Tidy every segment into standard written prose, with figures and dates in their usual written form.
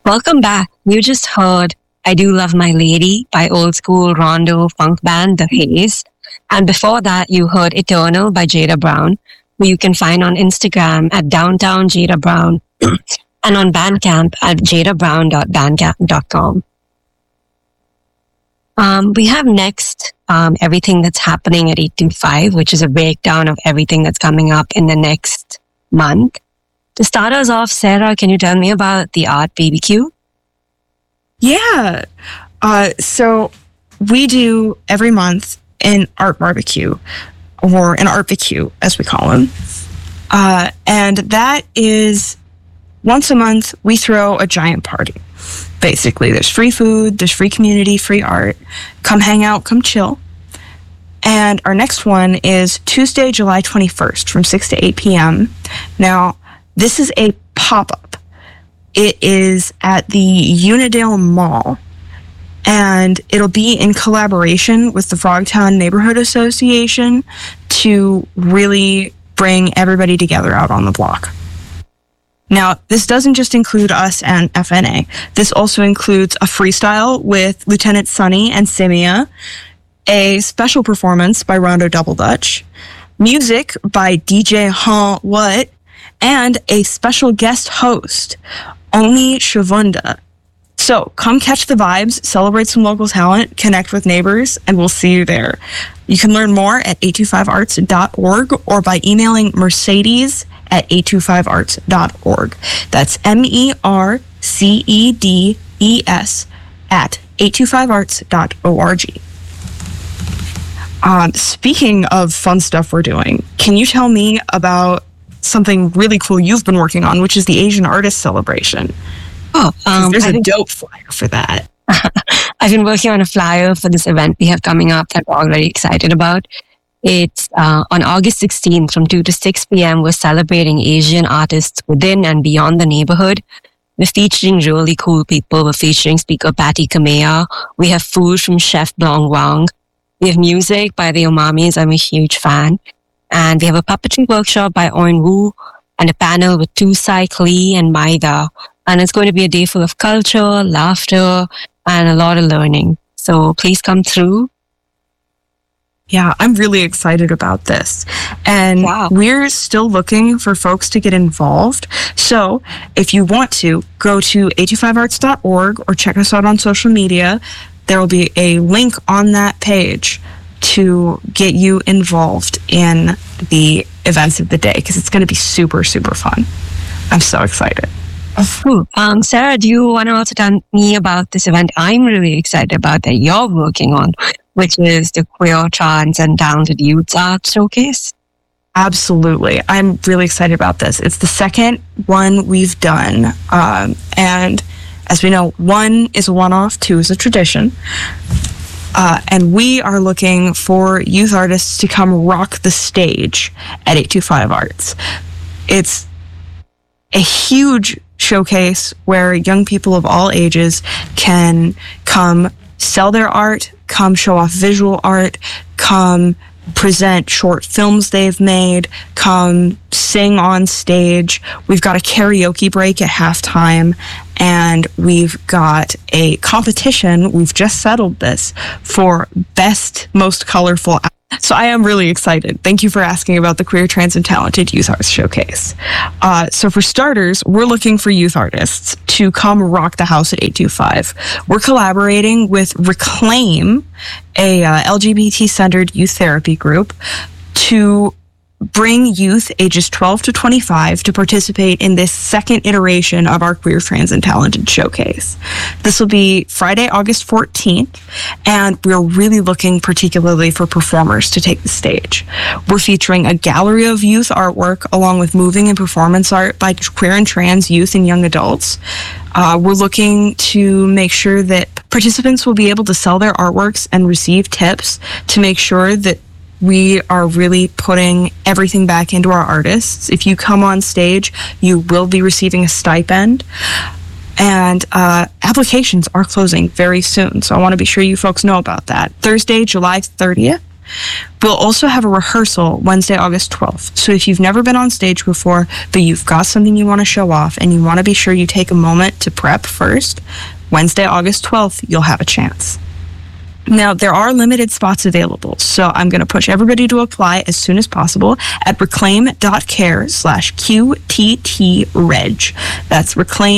Welcome back. You just heard I Do Love My Lady by old school rondo funk band The Haze. And before that, you heard Eternal by Jada Brown, who you can find on Instagram at Downtown Jada Brown and on Bandcamp at jadabrown.bandcamp.com. We have next everything that's happening at 825, which is a breakdown of everything that's coming up in the next month. To start us off, Sarah, can you tell me about the Art BBQ? Yeah. So we do every month an art barbecue, or an art BBQ, as we call them. And that is once a month, we throw a giant party. Basically, there's free food, there's free community, free art. Come hang out, come chill. And our next one is Tuesday, July 21st from 6 to 8 p.m. Now, this is a pop-up. It is at the Unidale Mall, and it'll be in collaboration with the Frogtown Neighborhood Association to really bring everybody together out on the block. Now, this doesn't just include us and FNA. This also includes a freestyle with Lieutenant Sunny and Simia, a special performance by Rondo Double Dutch, music by DJ Ha What, and a special guest host, Omi Shavunda. So come catch the vibes, celebrate some local talent, connect with neighbors, and we'll see you there. You can learn more at 825arts.org or by emailing Mercedes at 825arts.org. That's MERCEDES at 825arts.org. Speaking of fun stuff we're doing, can you tell me about something really cool you've been working on, which is the Asian Artist Celebration? There's a dope flyer for that. I've been working on a flyer for this event we have coming up that we're all very excited about. It's on August 16th from 2 to 6 p.m. We're celebrating Asian artists within and beyond the neighborhood. We're featuring really cool people. We're featuring speaker Patty Kamea. We have food from Chef Blong Wang. We have music by the Umamis. I'm a huge fan. And we have a puppetry workshop by Owen Wu and a panel with Tusai Klee and Maida. And it's going to be a day full of culture, laughter, and a lot of learning. So please come through. Yeah, I'm really excited about this. And We're still looking for folks to get involved. So if you want to, go to 825arts.org or check us out on social media. There will be a link on that page to get you involved in the events of the day, because it's going to be super, super fun. I'm so excited. Sarah, do you want to also tell me about this event I'm really excited about that you're working on, which is the Queer, Trans, and Talented Youth Art Showcase? Absolutely. I'm really excited about this. It's the second one we've done. And as we know, 1 is a one-off, 2 is a tradition. And we are looking for youth artists to come rock the stage at 825 Arts. It's a huge showcase where young people of all ages can come sell their art, come show off visual art, come present short films they've made, come sing on stage. We've got a karaoke break at halftime, and we've got a competition. We've just settled this for best, most colorful. So I am really excited. Thank you for asking about the Queer, Trans, and Talented Youth Arts Showcase. So for starters, we're looking for youth artists to come rock the house at 825. We're collaborating with Reclaim, a LGBT-centered youth therapy group, to bring youth ages 12 to 25 to participate in this second iteration of our Queer, Trans, and Talented Showcase. This will be Friday, August 14th, and we're really looking particularly for performers to take the stage. We're featuring a gallery of youth artwork along with moving and performance art by queer and trans youth and young adults. We're looking to make sure that participants will be able to sell their artworks and receive tips to make sure that we are really putting everything back into our artists. If you come on stage, you will be receiving a stipend. And applications are closing very soon, so I want to be sure you folks know about that. Thursday, July 30th We'll also have a rehearsal Wednesday, August 12th. So if you've never been on stage before, but you've got something you want to show off and you want to be sure you take a moment to prep first, Wednesday, August 12th, you'll have a chance. Now, there are limited spots available, so I'm going to push everybody to apply as soon as possible at reclaim.care/QTTReg. That's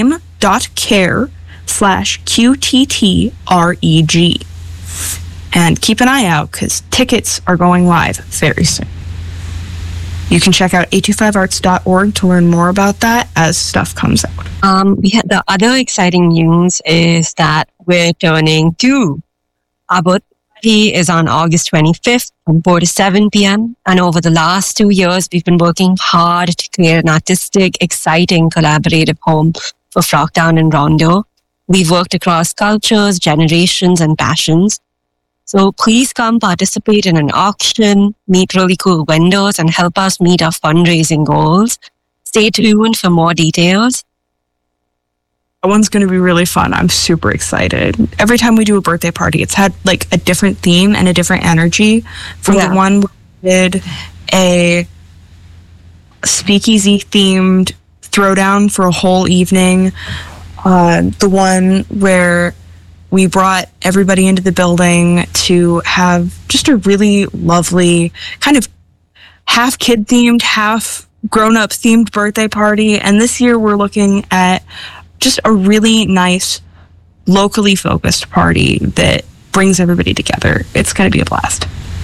reclaim.care/QTTREG. And keep an eye out because tickets are going live very soon. You can check out 825arts.org to learn more about that as stuff comes out. We had the other exciting news is that we're turning 2. Our birthday party is on August 25th from 4 to 7 p.m. And over the last 2 years, we've been working hard to create an artistic, exciting, collaborative home for Frogtown and Rondo. We've worked across cultures, generations, and passions. So please come participate in an auction, meet really cool vendors, and help us meet our fundraising goals. Stay tuned for more details. That one's going to be really fun. I'm super excited. Every time we do a birthday party, it's had like a different theme and a different energy. From the one we did a speakeasy themed throwdown for a whole evening. The one where we brought everybody into the building to have just a really lovely kind of half kid themed, half grown up themed birthday party. And this year we're looking at just a really nice, locally focused party that brings everybody together. It's going to be a blast.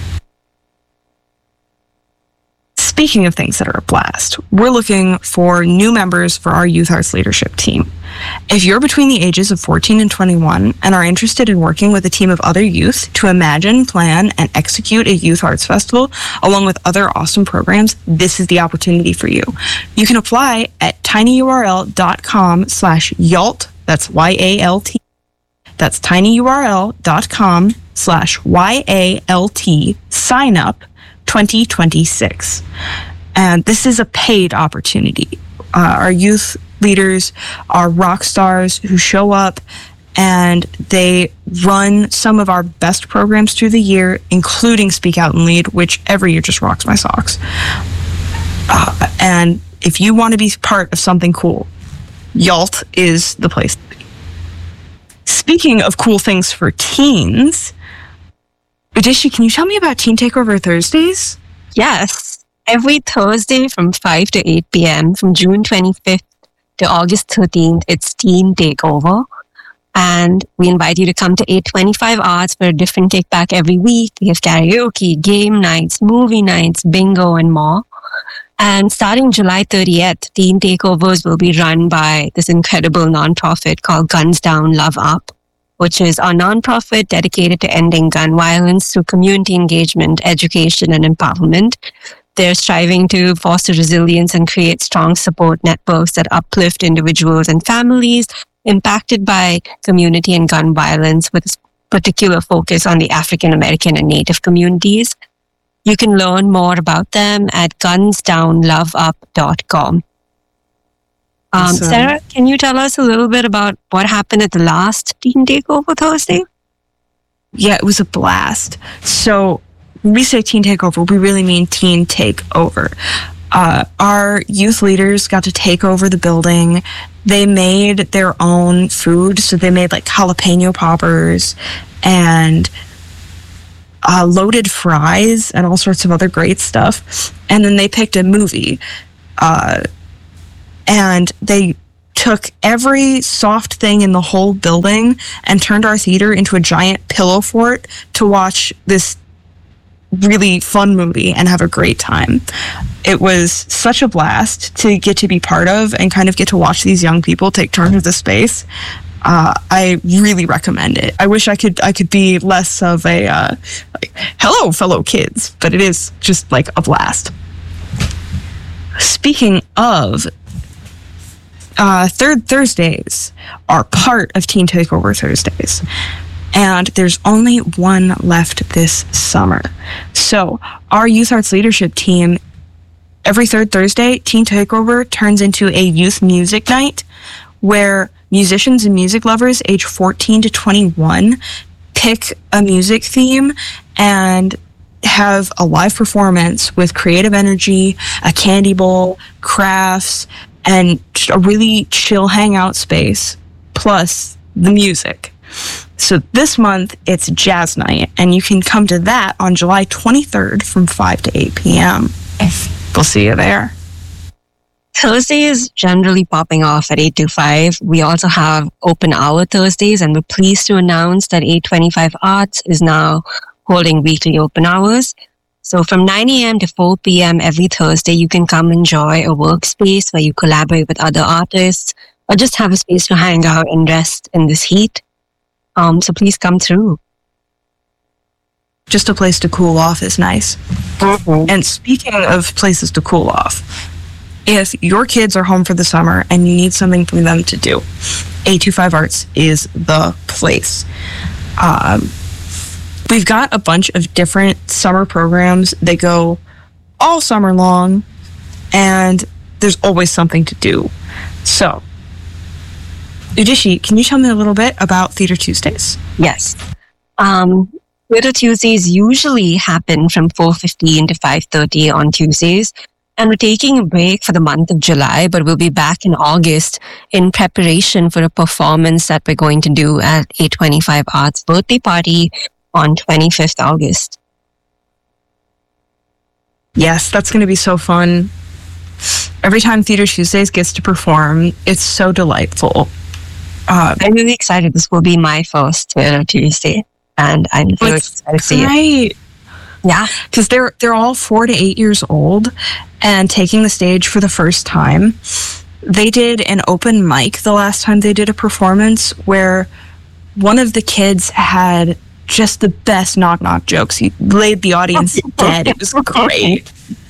Speaking of things that are a blast, we're looking for new members for our Youth Arts Leadership team. If you're between the ages of 14 and 21 and are interested in working with a team of other youth to imagine, plan, and execute a youth arts festival, along with other awesome programs, this is the opportunity for you. You can apply at tinyurl.com/YALT, that's YALT. That's tinyurl.com/YALT, sign up 2026. And this is a paid opportunity. Our youth leaders are rock stars who show up and they run some of our best programs through the year, including Speak Out and Lead, which every year just rocks my socks. And if you want to be part of something cool, YALT is the place to be. Speaking of cool things for teens, Adishi, can you tell me about Teen Takeover Thursdays? Yes. Every Thursday from 5 to 8 p.m. from June 25th to August 13th, it's Teen Takeover. And we invite you to come to 825 Arts for a different kickback every week. We have karaoke, game nights, movie nights, bingo, and more. And starting July 30th, Teen Takeovers will be run by this incredible nonprofit called Guns Down, Love Up, which is our nonprofit dedicated to ending gun violence through community engagement, education, and empowerment. They're striving to foster resilience and create strong support networks that uplift individuals and families impacted by community and gun violence, with a particular focus on the African American and Native communities. You can learn more about them at gunsdownloveup.com. Awesome. Sarah, can you tell us a little bit about what happened at the last Teen Takeover Thursday? Yeah, it was a blast. So when we say Teen Takeover, we really mean Teen Takeover. Our youth leaders got to take over the building. They made their own food. So they made like jalapeno poppers and loaded fries and all sorts of other great stuff. And then they picked a movie. And they took every soft thing in the whole building and turned our theater into a giant pillow fort to watch this really fun movie and have a great time. It was such a blast to get to be part of and kind of get to watch these young people take charge of the space. I really recommend it. I wish I could be less of a like, hello, fellow kids, but it is just like a blast. Speaking of, Third Thursdays are part of Teen Takeover Thursdays. And there's only one left this summer. So our Youth Arts Leadership team, every third Thursday, Teen Takeover turns into a youth music night where musicians and music lovers age 14 to 21 pick a music theme and have a live performance with creative energy, a candy bowl, crafts, and just a really chill hangout space, plus the music. So this month, it's Jazz Night, and you can come to that on July 23rd from 5 to 8 p.m. We'll see you there. Thursday is generally popping off at 8 to 5. We also have open hour Thursdays, and we're pleased to announce that 825 Arts is now holding weekly open hours. So from 9 a.m. to 4 p.m. every Thursday, you can come enjoy a workspace where you collaborate with other artists or just have a space to hang out and rest in this heat. So please come through. Just a place to cool off is nice. Mm-hmm. And speaking of places to cool off, if your kids are home for the summer and you need something for them to do, 825 Arts is the place. We've got a bunch of different summer programs. They go all summer long, and there's always something to do. So, Udishi, can you tell me a little bit about Theater Tuesdays? Yes. Theater Tuesdays usually happen from 4:15 to 5:30 on Tuesdays. And we're taking a break for the month of July, but we'll be back in August in preparation for a performance that we're going to do at 825 Arts birthday party on 25th August. Yes, that's going to be so fun. Every time Theater Tuesdays gets to perform, it's so delightful. I'm really excited. This will be my first Theater Tuesday, and I'm very excited to see it. Yeah, because they're all 4 to 8 years old and taking the stage for the first time. They did an open mic the last time they did a performance where one of the kids had just the best knock-knock jokes. He laid the audience dead. It was great.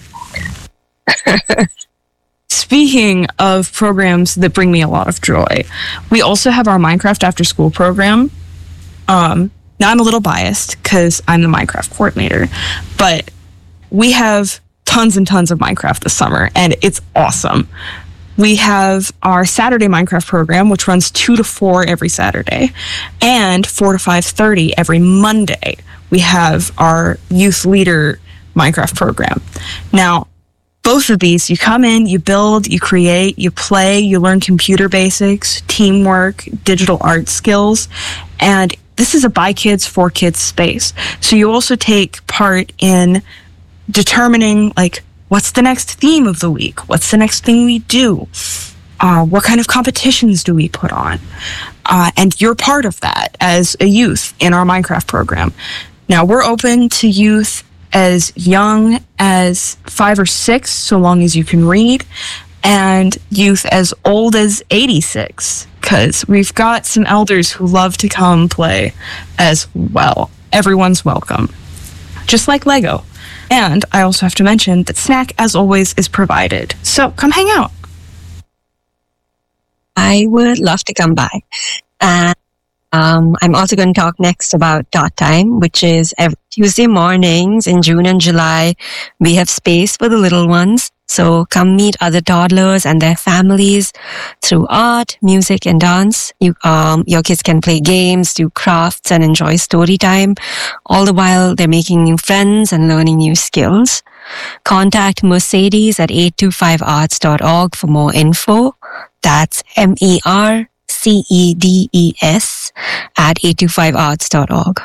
Speaking of programs that bring me a lot of joy, we also have our Minecraft After School program. Now, I'm a little biased because I'm the Minecraft coordinator, but we have tons and tons of Minecraft this summer, and it's awesome. We have our Saturday Minecraft program, which runs 2 to 4 every Saturday, and 4 to 5:30 every Monday. We have our Youth Leader Minecraft program. Now, both of these, you come in, you build, you create, you play, you learn computer basics, teamwork, digital art skills, and this is a by kids, for kids space. So you also take part in determining, like, what's the next theme of the week? What's the next thing we do? What kind of competitions do we put on? And you're part of that as a youth in our Minecraft program. Now, we're open to youth as young as 5 or 6, so long as you can read, and youth as old as 86, because we've got some elders who love to come play as well. Everyone's welcome. Just like Lego. And I also have to mention that snack, as always, is provided. So come hang out. I would love to come by. And I'm also going to talk next about Dot Time, which is every Tuesday mornings in June and July. We have space for the little ones. So come meet other toddlers and their families through art, music, and dance. Your kids can play games, do crafts, and enjoy story time, all the while they're making new friends and learning new skills. Contact Mercedes at 825arts.org for more info. That's MERCEDES at 825arts.org.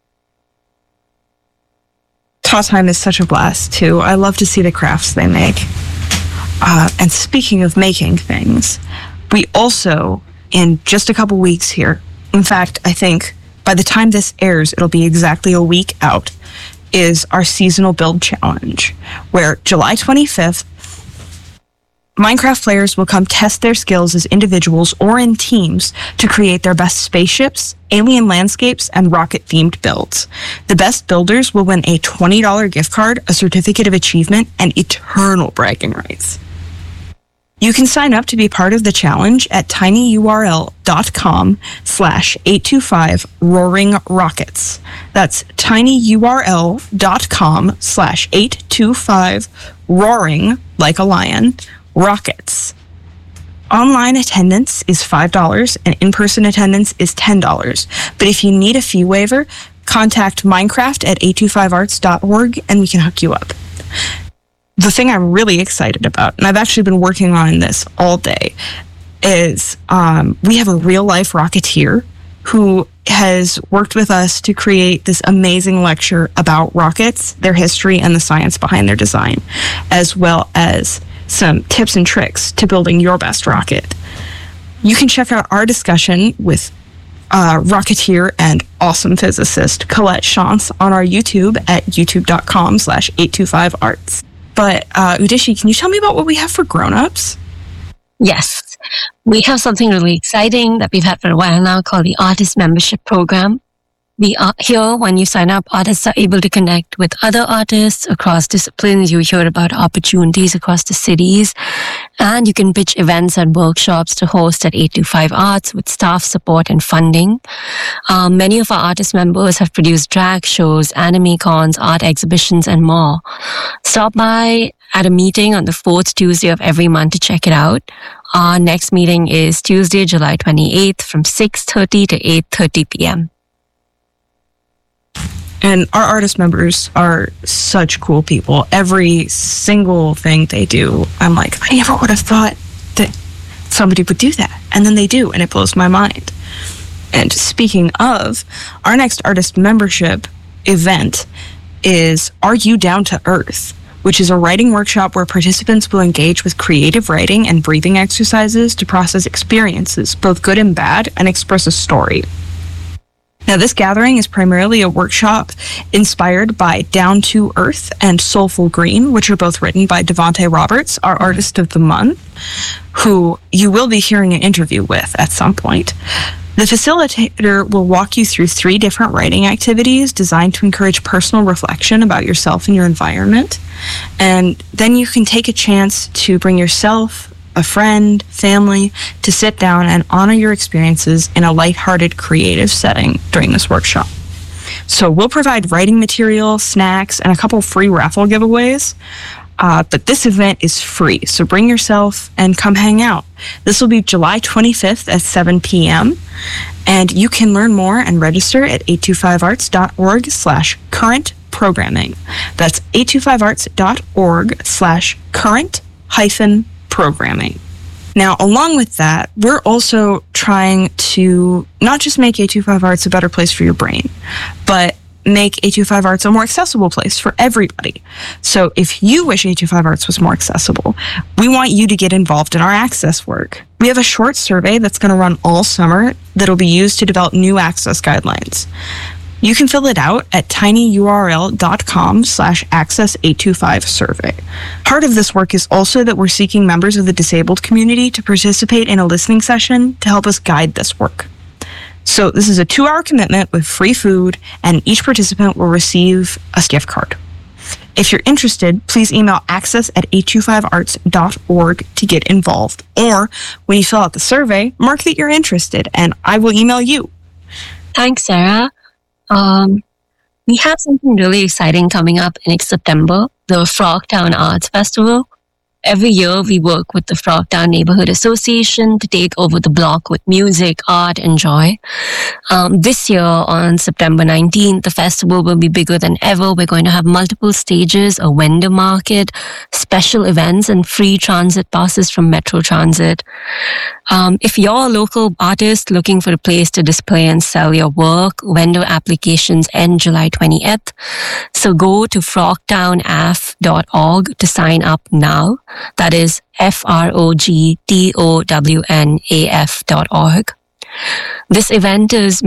Tot Time is such a blast, too. I love to see the crafts they make. And speaking of making things, we also, in just a couple weeks here, in fact, I think by the time this airs, it'll be exactly a week out, is our seasonal build challenge, where July 25th, Minecraft players will come test their skills as individuals or in teams to create their best spaceships, alien landscapes, and rocket-themed builds. The best builders will win a $20 gift card, a certificate of achievement, and eternal bragging rights. You can sign up to be part of the challenge at tinyurl.com/825roaringrockets. That's tinyurl.com/825roaring, like a lion, rockets. Online attendance is $5 and in-person attendance is $10. But if you need a fee waiver, contact minecraft@825arts.org and we can hook you up. The thing I'm really excited about, and I've actually been working on this all day, is we have a real-life Rocketeer who has worked with us to create this amazing lecture about rockets, their history, and the science behind their design, as well as some tips and tricks to building your best rocket. You can check out our discussion with Rocketeer and awesome physicist Colette Chance on our YouTube at youtube.com/825arts. But Udishi, can you tell me about what we have for grown-ups? Yes. We have something really exciting that we've had for a while now called the Artist Membership Program. We are here when you sign up. Artists are able to connect with other artists across disciplines. You hear about opportunities across the cities, and you can pitch events and workshops to host at 825 Arts with staff support and funding. Many of our artist members have produced drag shows, anime cons, art exhibitions, and more. Stop by at a meeting on the 4th Tuesday of every month to check it out. Our next meeting is Tuesday, July 28th from 6:30 to 8:30 p.m. And our artist members are such cool people. Every single thing they do, I'm like, I never would have thought that somebody would do that. And then they do, and it blows my mind. And speaking of, our next artist membership event is Are You Down to Earth?, which is a writing workshop where participants will engage with creative writing and breathing exercises to process experiences, both good and bad, and express a story. Now, this gathering is primarily a workshop inspired by Down to Earth and Soulful Green, which are both written by Devontae Roberts, our Artist of the Month, who you will be hearing an interview with at some point. The facilitator will walk you through 3 different writing activities designed to encourage personal reflection about yourself and your environment. And then you can take a chance to bring yourself, a friend, family, to sit down and honor your experiences in a lighthearted, creative setting during this workshop. So we'll provide writing material, snacks, and a couple free raffle giveaways. But this event is free, so bring yourself and come hang out. This will be July 25th at 7 p.m. And you can learn more and register at 825arts.org/current programming. That's 825arts.org/current-programming. Now, along with that, we're also trying to not just make 825 Arts a better place for your brain, but make 825 Arts a more accessible place for everybody. So if you wish 825 Arts was more accessible, we want you to get involved in our access work. We have a short survey that's going to run all summer that'll be used to develop new access guidelines. You can fill it out at tinyurl.com/access825survey. Part of this work is also that we're seeking members of the disabled community to participate in a listening session to help us guide this work. So this is a 2-hour commitment with free food, and each participant will receive a gift card. If you're interested, please email access@825arts.org to get involved. Or when you fill out the survey, mark that you're interested, and I will email you. Thanks, Sarah. We have something really exciting coming up in September, the Frogtown Arts Festival. Every year, we work with the Frogtown Neighborhood Association to take over the block with music, art, and joy. This year, on September 19th, the festival will be bigger than ever. We're going to have multiple stages, a vendor market, special events, and free transit passes from Metro Transit. If you're a local artist looking for a place to display and sell your work, vendor applications end July 20th. So go to frogtownaf.org to sign up now. That is frogtownaf.org. This event is